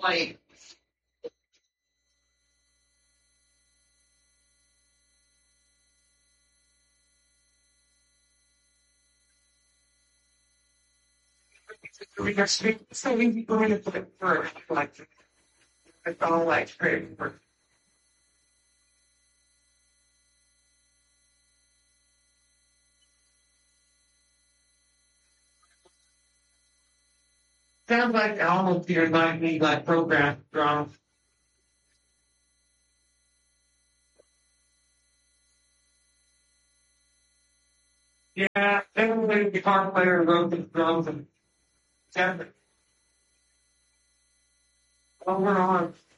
Like, we are so easy going to put it first. Like, it's all like straight first. Sounds like almost you remind me like program drums. Yeah, every guitar player wrote the drums and sounded over on.